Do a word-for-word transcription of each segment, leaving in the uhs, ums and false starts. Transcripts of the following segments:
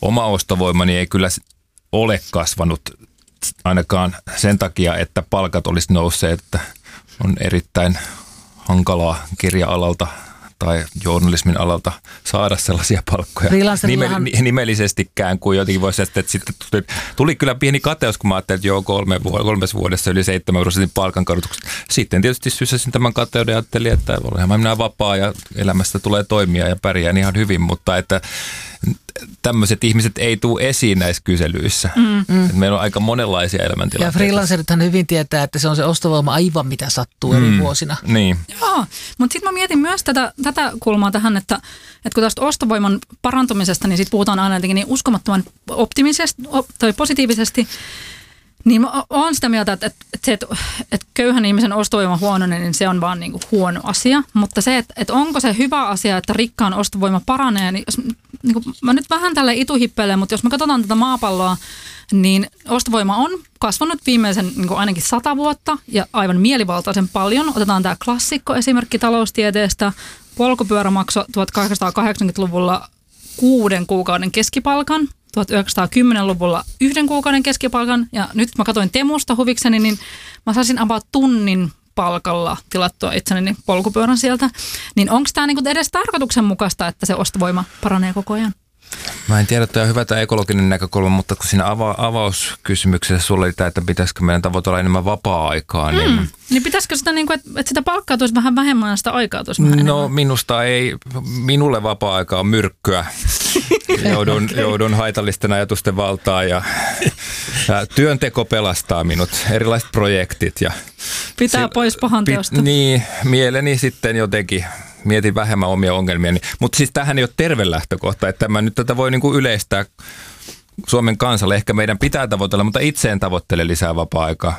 oma ostovoimani ei kyllä ole kasvanut ainakaan sen takia, että palkat olisi nousseet, että on erittäin hankalaa kirja-alalta tai journalismin alalta saada sellaisia palkkoja Nime- nimellisestikään kuin jotenkin voisi, että sitten tuli, tuli kyllä pieni kateus, kun mä ajattelin, että joo, kolme, kolmessa vuodessa yli seitsemän prosentin palkankorotukset. Sitten tietysti sysäsin tämän kateuden ja ajattelin, että olenhan minä vapaa ja elämästä tulee toimia ja pärjään ihan hyvin, mutta että tämmöiset ihmiset ei tule esiin näissä kyselyissä. Mm, mm. Meillä on aika monenlaisia elämäntilanteita. Ja freelancerithan hyvin tietää, että se on se ostovoima aivan mitä sattuu mm, eri vuosina. Niin. Joo, mutta sitten mä mietin myös tätä, tätä kulmaa tähän, että, että kun tästä ostovoiman parantumisesta, niin sitten puhutaan aina jotenkin niin uskomattoman optimisesti tai positiivisesti. Niin mä oon sitä mieltä, että, että, se, että, että köyhän ihmisen ostovoima huononen, niin se on vaan niin kuin huono asia. Mutta se, että, että onko se hyvä asia, että rikkaan ostovoima paranee, niin, jos, niin kuin, mä nyt vähän tälle ituhippeilen, mutta jos me katsotaan tätä maapalloa, niin ostovoima on kasvanut viimeisen niin kuin ainakin sata vuotta ja aivan mielivaltaisen paljon. Otetaan tämä klassikko esimerkki taloustieteestä. Polkupyörä maksoi tuhatkahdeksansataakahdeksankymmentäluvulla kuuden kuukauden keskipalkan. tuhatyhdeksänsataakymmentäluvulla yhden kuukauden keskipalkan ja nyt mä katsoin Temusta huvikseni, niin mä saisin about tunnin palkalla tilattua itseni polkupyörän sieltä. Niin onko tämä niinku edes tarkoituksenmukaista, että se ostovoima paranee koko ajan? Mä en tiedä, että on hyvä tämä ekologinen näkökulma, mutta kun siinä ava- avauskysymyksessä sulla oli tämä, että pitäisikö meidän tavoitella enemmän vapaa-aikaa. Mm. Niin, niin pitäisikö sitä, niin kuin, että sitä palkkaa tulisi vähän vähemmän ja sitä aikaa tulisi vähän enemmän? No minusta ei, minulle vapaa-aika on myrkkyä. Joudun, joudun haitallisten ajatusten valtaan ja, ja työnteko pelastaa minut, erilaiset projektit. Ja pitää se, pois pahan teosta. Pit, niin, mieleni sitten jotenkin mietin vähemmän omia ongelmia. Mutta siis tämähän ei ole terve lähtökohta, että mä nyt tätä voi niinku yleistää Suomen kansalle. Ehkä meidän pitää tavoitella, mutta itse en tavoittele lisää vapaa-aikaa.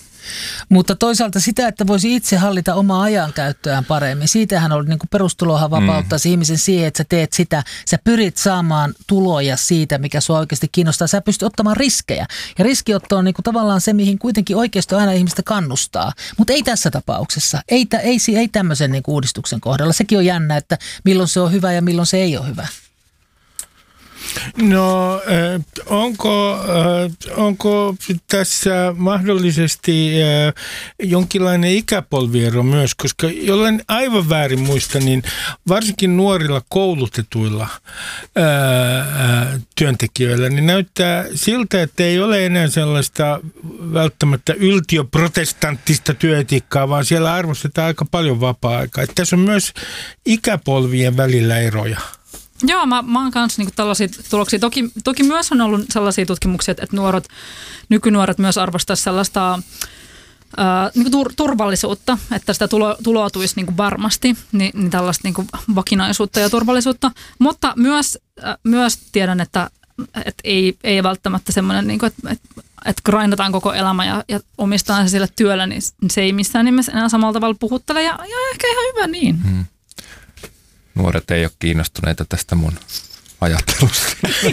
Mutta toisaalta sitä, että voisi itse hallita omaa ajankäyttöään paremmin. Siitähän on niin kuin perustulohan vapauttaisi mm. ihmisen siihen, että sä teet sitä. Sä pyrit saamaan tuloja siitä, mikä sua oikeasti kiinnostaa. Sä pystyt ottamaan riskejä. Ja riskiotto on niin kuin tavallaan se, mihin kuitenkin oikeasti aina ihmistä kannustaa. Mutta ei tässä tapauksessa. Ei, ei, ei tämmöisen niin kuin uudistuksen kohdalla. Sekin on jännä, että milloin se on hyvä ja milloin se ei ole hyvä. No äh, onko, äh, onko tässä mahdollisesti äh, jonkinlainen ikäpolviero myös, koska jollain aivan väärin muista, niin varsinkin nuorilla koulutetuilla äh, äh, työntekijöillä, niin näyttää siltä, että ei ole enää sellaista välttämättä yltiöprotestanttista työetiikkaa, vaan siellä arvostetaan aika paljon vapaa-aikaa. Että tässä on myös ikäpolvien välillä eroja. Joo, mä, mä oon kanssa niinku tällaisia tuloksia. Toki, toki myös on ollut sellaisia tutkimuksia, että nuoret, nykynuoret myös arvostaisivat sellaista ää, niinku tur, turvallisuutta, että sitä tulo, tuloutuisi niinku varmasti, niin, niin tällaista niinku vakinaisuutta ja turvallisuutta. Mutta myös, ää, myös tiedän, että et ei, ei välttämättä semmoinen, niinku, että et, et grindataan koko elämä ja, ja omistaan se sillä työllä, niin se ei missään nimessä enää samalla tavalla puhuttele ja, ja ehkä ihan hyvä niin. Hmm. Nuoret ei ole kiinnostuneita tästä mun ajattelusta.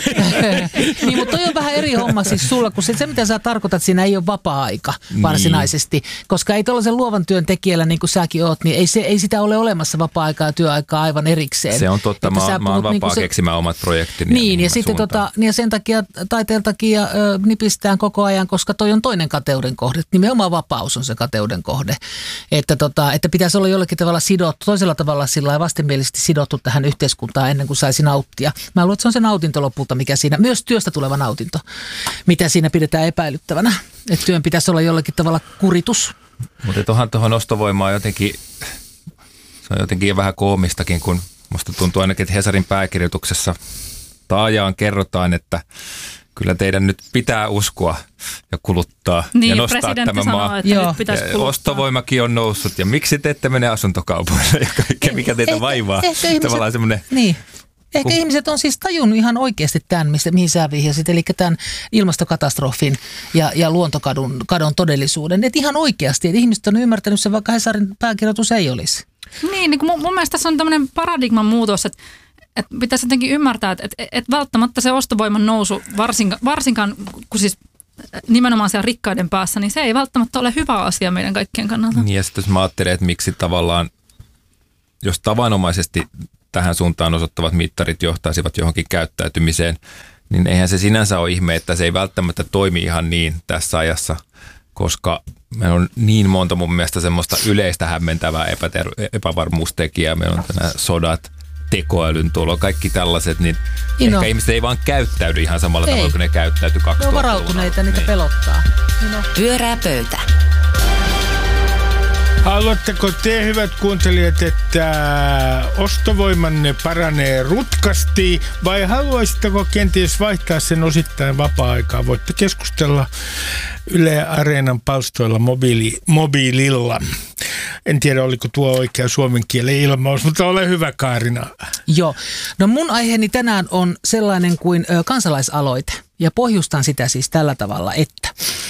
Niin, mutta toi on vähän eri homma siis sulla, kun se, se mitä sä tarkoitat, siinä ei ole vapaa-aika varsinaisesti. Niin. Koska ei tuollaisen luovan työn tekijällä, niin kuin säkin oot, niin ei, se, ei sitä ole olemassa vapaa-aikaa ja työaikaa aivan erikseen. Se on totta, mä, mä oon vapaa niin se, keksimään omat projektini. Niin, ja, ja sitten tota, niin ja sen takia taiteen takia ö, nipistään koko ajan, koska toi on toinen kateuden kohde. Nimenomaan vapaus on se kateuden kohde. Että, tota, että pitäisi olla jollakin tavalla sidottu, toisella tavalla sillä vastenmielisesti sidottu tähän yhteiskuntaan ennen kuin saisi nauttia. Mä luulen, että se on se nautinto lopulta, mikä siinä, myös työstä tuleva nautinto, mitä siinä pidetään epäilyttävänä. Että työn pitäisi olla jollakin tavalla kuritus. Mutta tuohon tuohon ostovoimaan jotenkin, se on jotenkin vähän koomistakin, kun musta tuntuu ainakin, että Hesarin pääkirjoituksessa taajaan kerrotaan, että kyllä teidän nyt pitää uskoa ja kuluttaa niin, ja nostaa tämä maa. Ostovoimakin on noussut ja miksi te ette mene asuntokaupoille ja kaikkea, mikä teitä vaivaa. Tavallaan semmoinen... Niin. Ehkä uh. ihmiset on siis tajunnut ihan oikeasti tämän, mistä, mihin sä vihjasit, eli tämän ilmastokatastrofin ja, ja luontokadon kadon todellisuuden. Että ihan oikeasti, että ihmiset on ymmärtänyt sen, vaikka Hesarin pääkirjoitus ei olisi. Niin, niin mun, mun mielestä tässä on tämmöinen paradigman muutos, että, että pitäisi jotenkin ymmärtää, että, että, että välttämättä se ostovoiman nousu, varsinkaan, varsinkaan kun siis nimenomaan siellä rikkaiden päässä, niin se ei välttämättä ole hyvä asia meidän kaikkien kannalta. Niin, ja sitten jos mä ajattelen, että miksi tavallaan, jos tavanomaisesti tähän suuntaan osoittavat mittarit johtaisivat johonkin käyttäytymiseen, niin eihän se sinänsä ole ihme, että se ei välttämättä toimi ihan niin tässä ajassa, koska meillä on niin monta mun mielestä semmoista yleistä hämmentävää epäter- epävarmuustekijää. Meillä on nämä sodat, tekoälyn tulo, kaikki tällaiset, niin Ino. Ehkä ihmiset ei vaan käyttäydy ihan samalla ei. tavalla kuin ne käyttäytyi kaksituhattaluvulla. Ne on varautuneita, niitä niin. pelottaa. Ino. Pyörää pöytä. Haluatteko te, hyvät kuuntelijat, että ostovoimanne paranee rutkasti vai haluaisitteko kenties vaihtaa sen osittain vapaa-aikaa? Voitte keskustella Yle Areenan palstoilla mobiili, mobiililla. En tiedä, oliko tuo oikea suomen kielen ilmaus, mutta ole hyvä, Kaarina. Joo. No mun aiheeni tänään on sellainen kuin ö, kansalaisaloite. Ja pohjustan sitä siis tällä tavalla, että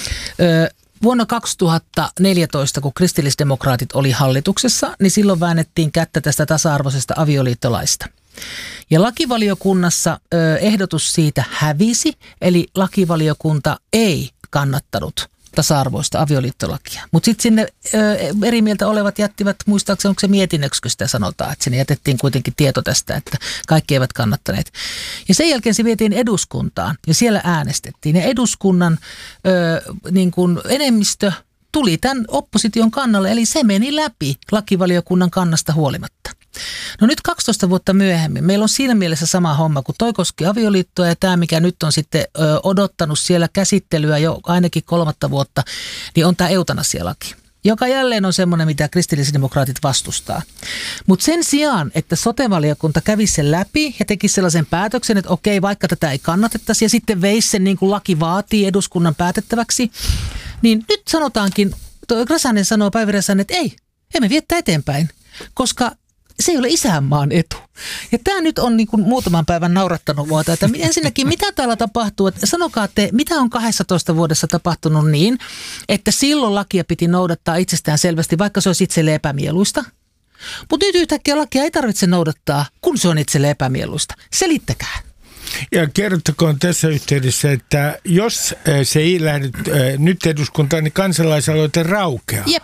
ö, vuonna kaksituhattaneljätoista, kun kristillisdemokraatit oli hallituksessa, niin silloin väännettiin kättä tästä tasa-arvoisesta avioliittolaista. Ja lakivaliokunnassa ö, ehdotus siitä hävisi, eli lakivaliokunta ei kannattanut tasa-arvoista avioliittolakia. Mutta sitten sinne ö, eri mieltä olevat jättivät, muistaakseni onko se mietinnöksi, kun sitä sanotaan, että sinne jätettiin kuitenkin tieto tästä, että kaikki eivät kannattaneet. Ja sen jälkeen se vietiin eduskuntaan ja siellä äänestettiin. Ja eduskunnan ö, niin kun enemmistö tuli tämän opposition kannalle, eli se meni läpi lakivaliokunnan kannasta huolimatta. No nyt kaksitoista vuotta myöhemmin meillä on siinä mielessä sama homma, kun toi koski avioliittoa ja tämä, mikä nyt on sitten ö, odottanut siellä käsittelyä jo ainakin kolmatta vuotta, niin on tämä eutanasialaki, joka jälleen on semmoinen, mitä kristillisdemokraatit vastustaa. Mutta sen sijaan, että sote-valiokunta kävisi sen läpi ja teki sellaisen päätöksen, että okei, vaikka tätä ei kannatettaisi ja sitten veisi sen niin kuin laki vaatii eduskunnan päätettäväksi, niin nyt sanotaankin, Räsänen sanoo Päivi Räsänen, että ei, emme viettää eteenpäin, koska se ei ole isänmaan etu. Ja tämä nyt on niin kuin muutaman päivän naurattanut vuotta, että ensinnäkin mitä täällä tapahtuu, että sanokaa te, mitä on kahdessatoista vuodessa tapahtunut niin, että silloin lakia piti noudattaa itsestään selvästi, vaikka se olisi itselle epämieluista. Mutta nyt yhtäkkiä lakia ei tarvitse noudattaa, kun se on itselle epämieluista. Selittäkää. Ja kertokoon tässä yhteydessä, että jos se ei lähde nyt eduskuntaan, niin kansalaisaloite raukeaa. Jep.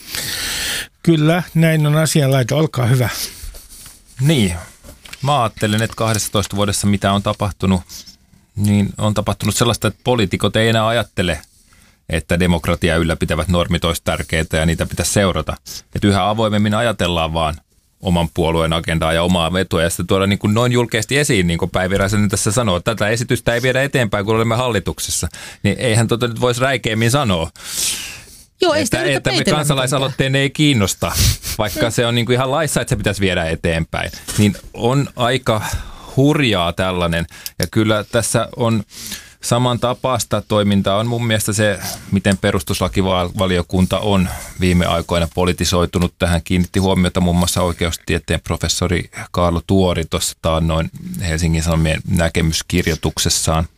Kyllä, näin on asianlaita. Olkaa hyvä. Niin, mä ajattelen, että kahdessatoista vuodessa mitä on tapahtunut, niin on tapahtunut sellaista, että poliitikot ei enää ajattele, että demokratia ylläpitävät normit olisi tärkeitä ja niitä pitäisi seurata. Että yhä avoimemmin ajatellaan vaan oman puolueen agendaa ja omaa vetua ja sitten tuoda niin kuin noin julkeasti esiin, niin kuin Päivi Räsänen tässä sanoo, että tätä esitystä ei viedä eteenpäin, kun olemme hallituksessa. Niin eihän tota nyt voisi räikeämmin sanoa. Joo, ei että, että me kansalaisaloitteen ei kiinnosta, vaikka se on niin kuin ihan laissa, että se pitäisi viedä eteenpäin. Niin on aika hurjaa tällainen. Ja kyllä tässä on samantapaista toimintaa on mun mielestä se, miten perustuslakivaliokunta on viime aikoina politisoitunut. Tähän kiinnitti huomiota muun muassa oikeustieteen professori Kaarlo Tuori tuossa taannoin Helsingin Sanomien näkemyskirjoituksessaan.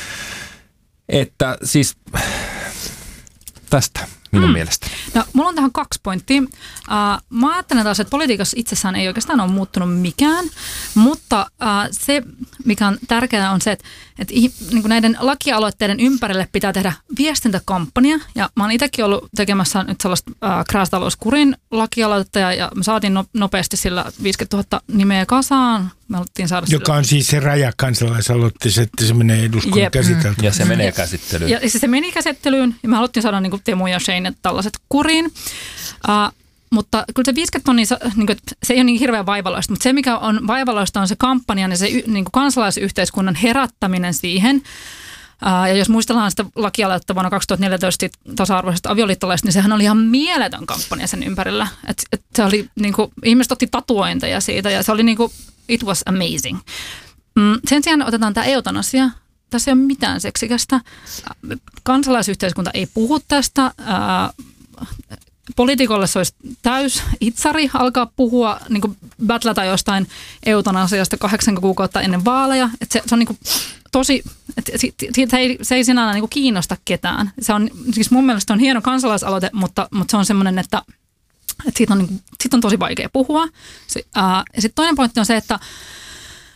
Että siis tästä minun mm. mielestä. No, mulla on tähän kaksi pointtia. Uh, mä ajattelen taas, että politiikassa itsessään ei oikeastaan ole muuttunut mikään, mutta uh, se, mikä on tärkeää, on se, että, että niin näiden lakialoitteiden ympärille pitää tehdä viestintäkampanja. Ja mä oon itsekin ollut tekemässä nyt sellaista uh, krääsitalouskurin lakialoitetta, ja, ja me saatiin no, nopeasti sillä viisikymmentätuhatta nimeä kasaan. Me haluttiin saada Joka sillä... on siis se raja kansalaisaloitteessa, että se menee eduskunnan käsiteltäväksi. Ja se menee käsittelyyn. Ja se, se meni käsittelyyn, ja me haluttiin saada niin kuin Teemu ja Shane tällaiset kuriin. Uh, mutta kyllä se viisikymmentä tonnia, niin kuin, se ei ole niin hirveän vaivalloista, mutta se mikä on vaivalloista on se kampanja ja se niin kuin kansalaisyhteiskunnan herättäminen siihen. Uh, ja jos muistellaan sitä lakialoitetta vuonna kaksituhattaneljätoista tasa-arvoisesta avioliittolaista, niin sehän oli ihan mieletön kampanja sen ympärillä. Et, et se oli, niin kuin, ihmiset otti tatuointeja siitä ja se oli niin kuin, it was amazing. Mm, sen sijaan otetaan tämä eutanasia. Tässä ei ole mitään seksikästä. Kansalaisyhteiskunta ei puhu tästä. Uh, Poliitikolle se olisi täys itsari alkaa puhua, niin kuin battlata jostain eutanasiasta kahdeksan kuukautta ennen vaaleja. Että se, se on niin kuin tosi, että se ei, se ei sinällään niin kuin kiinnosta ketään. Se on, siis mun mielestä on hieno kansalaisaloite, mutta, mutta se on semmoinen, että, että siitä, on, niin kuin, siitä on tosi vaikea puhua. Se, ää, ja sitten toinen pointti on se, että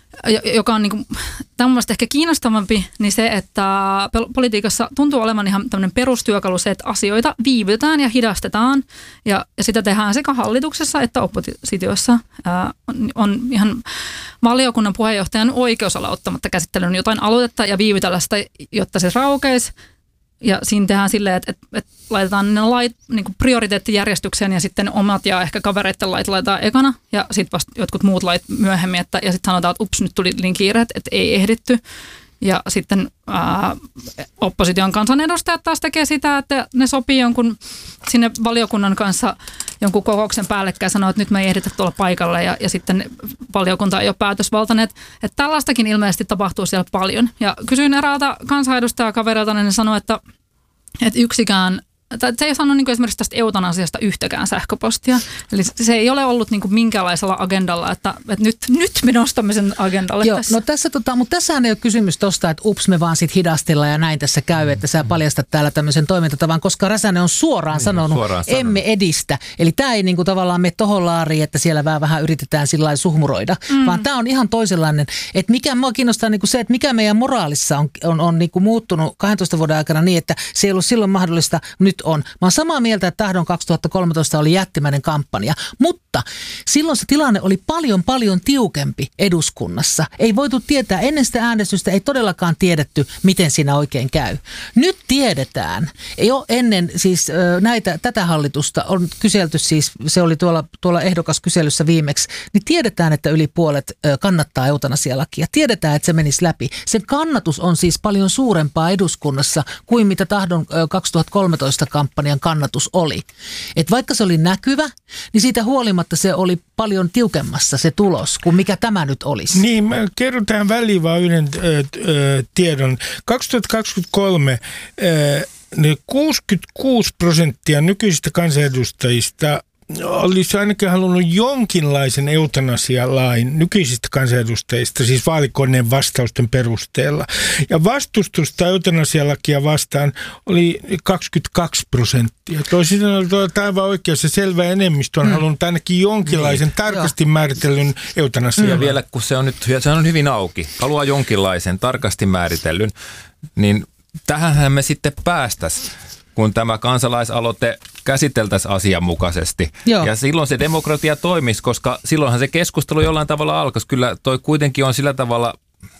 joka on niin tämän mielestä ehkä kiinnostavampi, niin se, että politiikassa tuntuu olevan ihan tämmöinen perustyökalu se, että asioita viivytetään ja hidastetaan ja, ja sitä tehdään sekä hallituksessa että oppositiossa. Ää, on, on ihan valiokunnan puheenjohtajan oikeus olla ottamatta käsittelyyn jotain aloitetta ja viivytellä sitä, jotta se raukeisi. Ja siinä tehdään silleen, että, että, että laitetaan ne lait niin kuin prioriteettijärjestykseen ja sitten omat ja ehkä kavereiden lait laitetaan ekana ja sitten vasta jotkut muut lait myöhemmin. Että, ja sitten sanotaan, että ups, nyt tuli niin kiire, että ei ehditty. Ja sitten ää, opposition kansanedustajat taas tekee sitä, että ne sopii jonkun sinne valiokunnan kanssa jonkun kokouksen päällekkäin ja sanoo, että nyt me ei ehditä tuolla paikalle ja, ja sitten valiokunta ei ole päätösvaltainen. Että, että tällaistakin ilmeisesti tapahtuu siellä paljon. Ja kysyin eräältä kansanedustajakaverilta, niin ne sanoi, että, että yksikään se ei saanut niin esimerkiksi tästä eutanasiasta yhtäkään sähköpostia. Eli se ei ole ollut niin minkäänlaisella agendalla, että, että nyt, nyt me nostamme sen agendalle. Joo, tässä. No tässä, tota, mutta tässähän ei ole kysymys tosta, että ups me vaan sit hidastellaan ja näin tässä käy, että sä paljastat täällä tämmöisen toimintatavan, koska Räsänen on suoraan, niin, sanonut, suoraan sanonut, emme edistä. Eli tämä ei niinku tavallaan mene tohon laariin, että siellä vähän, vähän yritetään sillä lailla suhmuroida, mm. vaan tämä on ihan toisenlainen. Että mikä mua kiinnostaa niinku se, että mikä meidän moraalissa on, on, on niinku muuttunut kahdentoista vuoden aikana niin, että se ei ollut silloin mahdollista, nyt on. Mä oon samaa mieltä, että Tahdon kaksituhattakolmetoista oli jättimäinen kampanja, mutta silloin se tilanne oli paljon paljon tiukempi eduskunnassa. Ei voitu tietää, ennen sitä äänestystä ei todellakaan tiedetty, miten siinä oikein käy. Nyt tiedetään. Ei ole ennen siis näitä, tätä hallitusta on kyselty siis, se oli tuolla, tuolla ehdokaskyselyssä viimeksi, niin tiedetään, että yli puolet kannattaa eutanasialakia. Tiedetään, että se menisi läpi. Sen kannatus on siis paljon suurempaa eduskunnassa kuin mitä Tahdon kaksituhattakolmetoista kampanjan kannatus oli. Et vaikka se oli näkyvä, niin siitä huolimatta se oli paljon tiukemmassa se tulos kuin mikä tämä nyt olisi. Niin, mä kerron tähän väliin vaan yhden ö, ö, tiedon. kaksituhattakaksikymmentäkolme ö, kuusikymmentäkuusi prosenttia nykyisistä kansanedustajista olisi ainakin halunnut jonkinlaisen eutanasialain nykyisistä kansanedustajista, siis vaalikoneen vastausten perusteella. Ja vastustusta eutanasialakia vastaan oli kaksikymmentäkaksi prosenttia. Toisin sanoen aivan oikeassa se selvä enemmistö on mm. halunnut ainakin jonkinlaisen niin, tarkasti joo. määritellyn eutanasialain. Ja vielä kun se on nyt se on hyvin auki, haluaa jonkinlaisen tarkasti määritellyn, niin tähänhän me sitten päästäisiin, kun tämä kansalaisaloite käsiteltäisiin asianmukaisesti. Joo. Ja silloin se demokratia toimisi, koska silloinhan se keskustelu jollain tavalla alkaisi. Kyllä toi kuitenkin on sillä tavalla,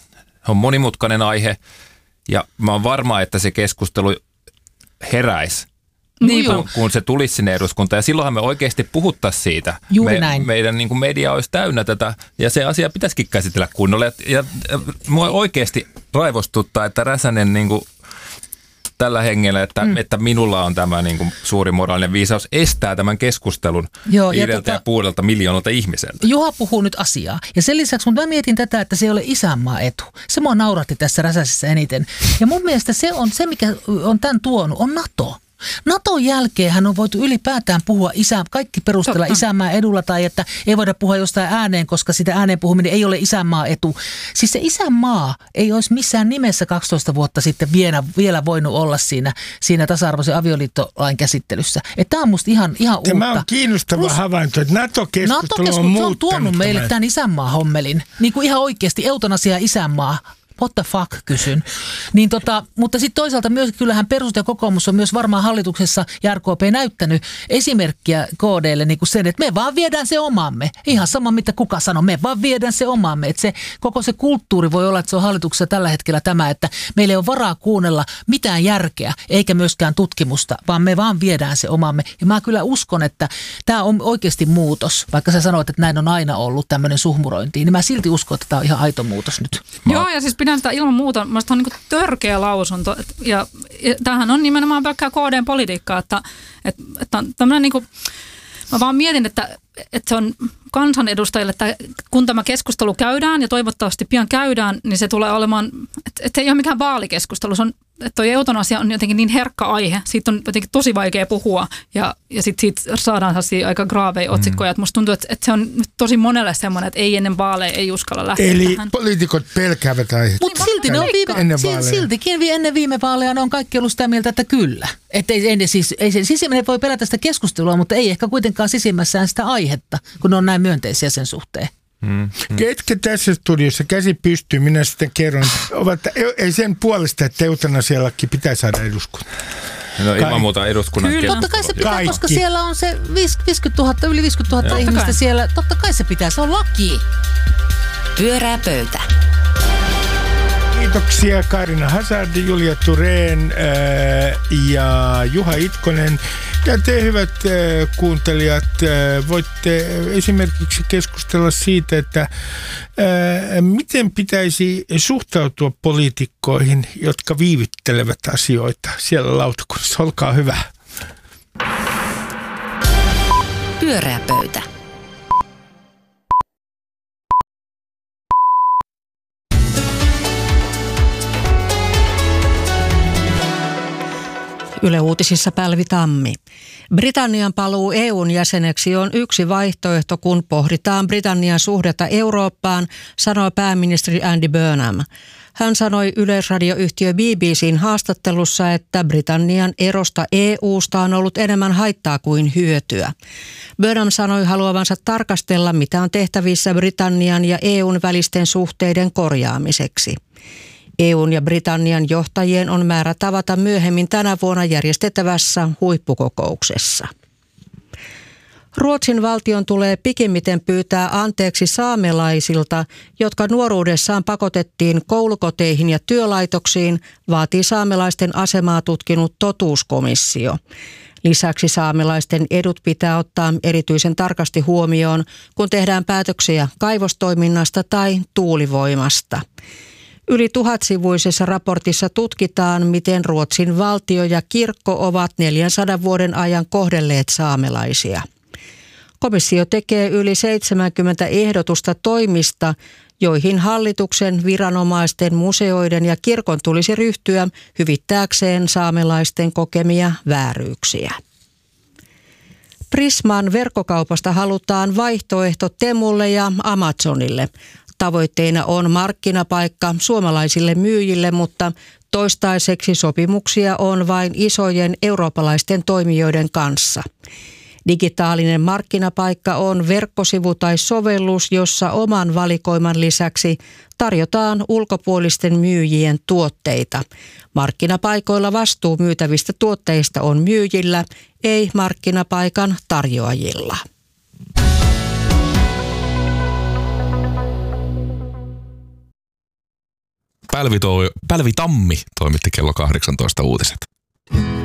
on monimutkainen aihe, ja mä oon varma, että se keskustelu heräisi, niin, kun, kun se tulisi sinne eduskuntaan. Ja silloinhan me oikeasti puhuttaisiin siitä. Juuri me, näin. Meidän niin kuin media olisi täynnä tätä, ja se asia pitäisikin käsitellä kunnolla. Ja, ja mua oikeasti raivostuttaa, että Räsänen niin kuin tällä hengellä, että, mm. että minulla on tämä niin kuin suuri moraalinen viisaus estää tämän keskustelun Joo, viideltä ja, tota, ja puolelta miljoonalta ihmiseltä. Juha puhuu nyt asiaa. Ja sen lisäksi, mutta mä mietin tätä, että se ei ole isänmaa etu. Se mua nauratti tässä Räsäsessä eniten. Ja mun mielestä se on se, mikä on tämän tuonut, on NATO. Naton jälkeen hän on voitu ylipäätään puhua isä, kaikki perustella Totta. isänmaan edulla tai että ei voida puhua jostain ääneen, koska sitä ääneen puhuminen ei ole isänmaa etu. Siis se isänmaa ei olisi missään nimessä kaksitoista vuotta sitten vielä, vielä voinut olla siinä, siinä tasa-arvoisen avioliittolain käsittelyssä. Tämä on musta ihan, ihan uutta. Tämä on kiinnostava Plus, havainto, että NATO-keskustelu NATO on muuttanut. on tuonut meille tämän isänmaa-hommelin. Niin kuin ihan oikeasti eutanasia isänmaa. What the fuck, kysyn. Niin tota, mutta sitten toisaalta myös kyllähän perustus ja kokoomus on myös varmaan hallituksessa ja R K P näyttänyt esimerkkiä K D:lle niin kuin sen, että me vaan viedään se omamme. Ihan sama mitä kuka sanoo, me vaan viedään se omamme. Että se, koko se kulttuuri voi olla, että se on hallituksessa tällä hetkellä tämä, että meillä ei ole varaa kuunnella mitään järkeä eikä myöskään tutkimusta, vaan me vaan viedään se omamme. Ja mä kyllä uskon, että tämä on oikeasti muutos, vaikka sä sanoit, että näin on aina ollut tämmöinen suhmurointi, niin mä silti uskon, että tämä on ihan aito muutos nyt. Mä... Joo, ja siis pidän sitä ilman muuta, minusta on niin kuin törkeä lausunto, ja, ja tämähän on nimenomaan pelkkää K D:n politiikkaa, että, että, että on tämmöinen niin kuin, mä vaan mietin, että, että se on kansanedustajille, että kun tämä keskustelu käydään ja toivottavasti pian käydään, niin se tulee olemaan, että, että se ei ole mikään vaalikeskustelu, se on, että toi eutanasia on jotenkin niin herkkä aihe, siitä on jotenkin tosi vaikea puhua ja, ja sitten siitä saadaan aika graaveja otsikkoja, että musta tuntuu, että, että se on nyt tosi monelle semmoinen, että ei ennen vaaleja ei uskalla lähteä Eli tähän. Poliitikot pelkäävät aihetta. Mutta silti ne on viime, siltikin ennen viime vaaleja ne on kaikki ollut sitä mieltä, että kyllä. Että ei, ei, siis, ei se sisimmäinen voi pelätä sitä keskustelua, mutta ei ehkä kuitenkaan sisimmässään sitä aihetta, kun ne on näin myönteisiä sen suhteen. Mm, mm. Ketkä tässä studiossa käsi pystyy, minä sitten kerron, ovat, ei sen puolesta, että eutanasialaki pitää saada eduskuntaan. No ilman muuta eduskunnan Kyllä. Totta kai se pitää, kaikki. Koska siellä on se viisikymmentätuhatta, yli viisikymmentätuhatta ihmistä kai. Siellä. Totta kai se pitää, se on laki. Pyörää pöytä. Kiitoksia Kaarina Hazard, Julia Thurén äh, ja Juha Itkonen. Ja te hyvät äh, kuuntelijat, äh, voitte esimerkiksi keskustella siitä, että äh, miten pitäisi suhtautua poliitikkoihin, jotka viivyttelevät asioita siellä lautakunnassa. Olkaa hyvä. Pyörää pöytä. Yle Uutisissa Pälvi Tammi. Britannian paluu E U:n jäseneksi on yksi vaihtoehto, kun pohditaan Britannian suhdetta Eurooppaan, sanoi pääministeri Andy Burnham. Hän sanoi yleisradioyhtiö B B C:n haastattelussa, että Britannian erosta E U:sta on ollut enemmän haittaa kuin hyötyä. Burnham sanoi haluavansa tarkastella, mitä on tehtävissä Britannian ja E U:n välisten suhteiden korjaamiseksi. E U:n ja Britannian johtajien on määrä tavata myöhemmin tänä vuonna järjestettävässä huippukokouksessa. Ruotsin valtion tulee pikimmiten pyytää anteeksi saamelaisilta, jotka nuoruudessaan pakotettiin koulukoteihin ja työlaitoksiin, vaatii saamelaisten asemaa tutkinut totuuskomissio. Lisäksi saamelaisten edut pitää ottaa erityisen tarkasti huomioon, kun tehdään päätöksiä kaivostoiminnasta tai tuulivoimasta. Yli tuhatsivuisessa raportissa tutkitaan, miten Ruotsin valtio ja kirkko ovat neljänsadan vuoden ajan kohdelleet saamelaisia. Komissio tekee yli seitsemänkymmentä ehdotusta toimista, joihin hallituksen, viranomaisten, museoiden ja kirkon tulisi ryhtyä hyvittääkseen saamelaisten kokemia vääryyksiä. Prisman verkkokaupasta halutaan vaihtoehto Temulle ja Amazonille. Tavoitteena on markkinapaikka suomalaisille myyjille, mutta toistaiseksi sopimuksia on vain isojen eurooppalaisten toimijoiden kanssa. Digitaalinen markkinapaikka on verkkosivu tai sovellus, jossa oman valikoiman lisäksi tarjotaan ulkopuolisten myyjien tuotteita. Markkinapaikoilla vastuu myytävistä tuotteista on myyjillä, ei markkinapaikan tarjoajilla. Pälvi, toi, Pälvi Tammi toimitti kello kahdeksantoista uutiset.